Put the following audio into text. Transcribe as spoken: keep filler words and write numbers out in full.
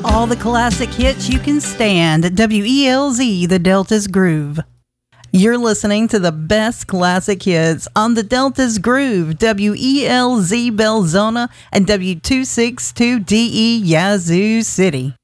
All the classic hits you can stand. W E L Z, the Delta's Groove. You're listening to the best classic hits on the Delta's Groove. W E L Z Belzona and W two sixty-two D E Yazoo City.